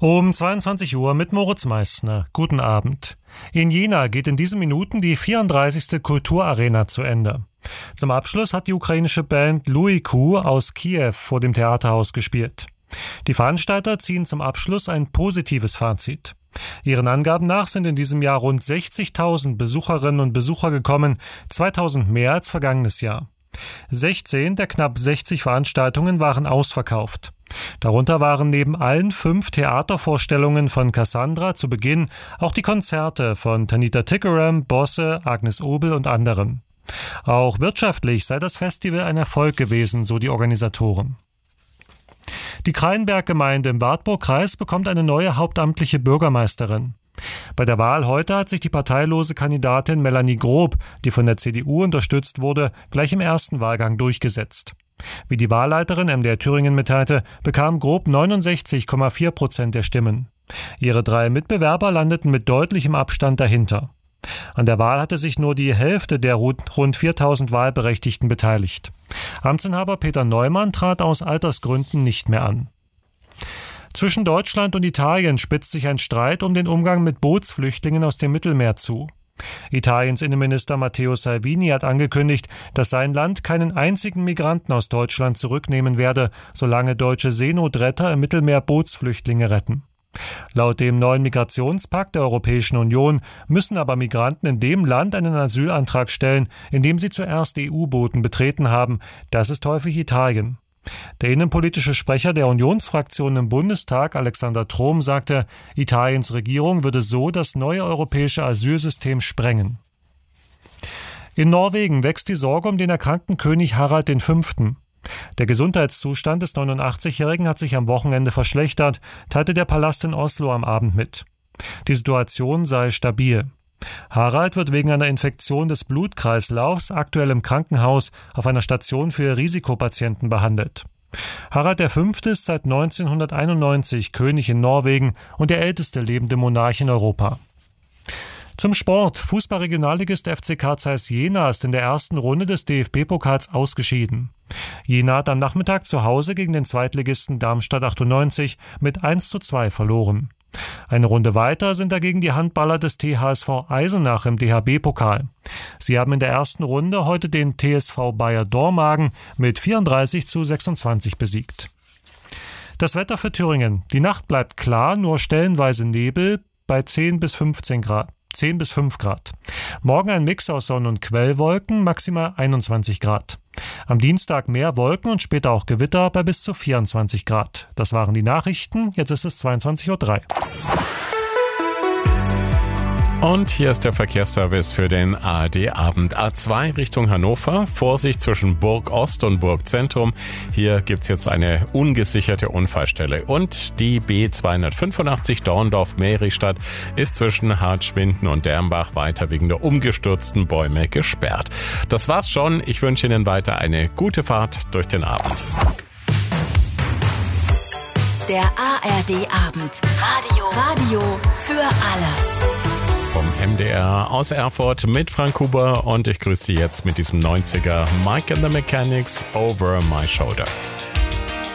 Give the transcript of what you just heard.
Um 22 Uhr mit Moritz Meissner. Guten Abend. In Jena geht in diesen Minuten die 34. Kulturarena zu Ende. Zum Abschluss hat die ukrainische Band Luiku aus Kiew vor dem Theaterhaus gespielt. Die Veranstalter ziehen zum Abschluss ein positives Fazit. Ihren Angaben nach sind in diesem Jahr rund 60.000 Besucherinnen und Besucher gekommen, 2.000 mehr als vergangenes Jahr. 16 der knapp 60 Veranstaltungen waren ausverkauft. Darunter waren neben allen 5 Theatervorstellungen von Cassandra zu Beginn auch die Konzerte von Tanita Tikaram, Bosse, Agnes Obel und anderen. Auch wirtschaftlich sei das Festival ein Erfolg gewesen, so die Organisatoren. Die Kreienberg-Gemeinde im Wartburg-Kreis bekommt eine neue hauptamtliche Bürgermeisterin. Bei der Wahl heute hat sich die parteilose Kandidatin Melanie Grob, die von der CDU unterstützt wurde, gleich im ersten Wahlgang durchgesetzt. Wie die Wahlleiterin MDR Thüringen mitteilte, bekam Grob 69,4% der Stimmen. Ihre 3 Mitbewerber landeten mit deutlichem Abstand dahinter. An der Wahl hatte sich nur die Hälfte der rund 4.000 Wahlberechtigten beteiligt. Amtsinhaber Peter Neumann trat aus Altersgründen nicht mehr an. Zwischen Deutschland und Italien spitzt sich ein Streit um den Umgang mit Bootsflüchtlingen aus dem Mittelmeer zu. Italiens Innenminister Matteo Salvini hat angekündigt, dass sein Land keinen einzigen Migranten aus Deutschland zurücknehmen werde, solange deutsche Seenotretter im Mittelmeer Bootsflüchtlinge retten. Laut dem neuen Migrationspakt der Europäischen Union müssen aber Migranten in dem Land einen Asylantrag stellen, in dem sie zuerst EU-Booten betreten haben. Das ist häufig Italien. Der innenpolitische Sprecher der Unionsfraktion im Bundestag, Alexander Trom, sagte, Italiens Regierung würde so das neue europäische Asylsystem sprengen. In Norwegen wächst die Sorge um den erkrankten König Harald V. Der Gesundheitszustand des 89-Jährigen hat sich am Wochenende verschlechtert, teilte der Palast in Oslo am Abend mit. Die Situation sei stabil. Harald wird wegen einer Infektion des Blutkreislaufs aktuell im Krankenhaus auf einer Station für Risikopatienten behandelt. Harald V. ist seit 1991 König in Norwegen und der älteste lebende Monarch in Europa. Zum Sport. Fußball-Regionalligist FCK Zeiss Jena ist in der ersten Runde des DFB-Pokals ausgeschieden. Jena hat am Nachmittag zu Hause gegen den Zweitligisten Darmstadt 98 mit 1:2 verloren. Eine Runde weiter sind dagegen die Handballer des THSV Eisenach im DHB-Pokal. Sie haben in der ersten Runde heute den TSV Bayer Dormagen mit 34:26 besiegt. Das Wetter für Thüringen. Die Nacht bleibt klar, nur stellenweise Nebel bei 10 bis 5 Grad. Morgen ein Mix aus Sonne- und Quellwolken, maximal 21 Grad. Am Dienstag mehr Wolken und später auch Gewitter bei bis zu 24 Grad. Das waren die Nachrichten, jetzt ist es 22:03 Uhr. Und hier ist der Verkehrsservice für den ARD-Abend. A2 Richtung Hannover, Vorsicht zwischen Burg Ost und Burg Zentrum. Hier gibt's jetzt eine ungesicherte Unfallstelle. Und die B285 Dorndorf-Mehristadt ist zwischen Hartschwinden und Dermbach weiter wegen der umgestürzten Bäume gesperrt. Das war's schon. Ich wünsche Ihnen weiter eine gute Fahrt durch den Abend. Der ARD-Abend. Radio für alle. Vom MDR aus Erfurt mit Frank Huber und ich grüße Sie jetzt mit diesem 90er Mike and the Mechanics Over My Shoulder.